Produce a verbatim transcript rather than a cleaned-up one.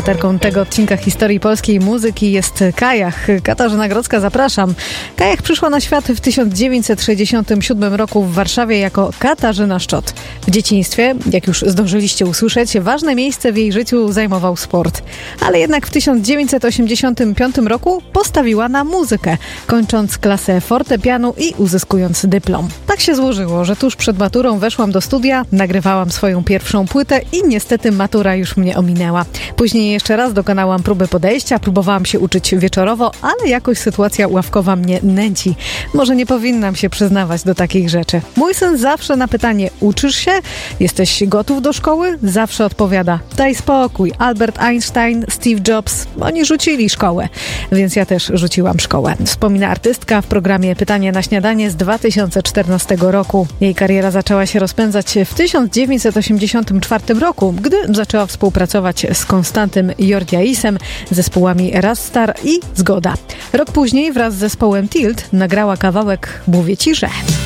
Bohaterką tego odcinka historii polskiej muzyki jest Kajach. Katarzyna Grodzka, zapraszam. Kajach przyszła na świat w tysiąc dziewięćset sześćdziesiątym siódmym roku w Warszawie jako Katarzyna Szczot. W dzieciństwie, jak już zdążyliście usłyszeć, ważne miejsce w jej życiu zajmował sport. Ale jednak w tysiąc dziewięćset osiemdziesiątym piątym roku postawiła na muzykę, kończąc klasę fortepianu i uzyskując dyplom. Tak się złożyło, że tuż przed maturą weszłam do studia, nagrywałam swoją pierwszą płytę i niestety matura już mnie ominęła. Później jeszcze raz dokonałam próby podejścia, próbowałam się uczyć wieczorowo, ale jakoś sytuacja ławkowa mnie nęci. Może nie powinnam się przyznawać do takich rzeczy. Mój syn zawsze na pytanie: uczysz się? Jesteś gotów do szkoły? Zawsze odpowiada: daj spokój, Albert Einstein, Steve Jobs, oni rzucili szkołę. Więc ja też rzuciłam szkołę. Wspomina artystka w programie Pytanie na śniadanie z dwa tysiące czternastego roku. Jej kariera zaczęła się rozpędzać w tysiąc dziewięćset osiemdziesiątym czwartym roku, gdy zaczęła współpracować z Konstantym Jordiaisem, zespołami Rastar i Zgoda. Rok później wraz z zespołem Tilt nagrała kawałek Mówię ci, że...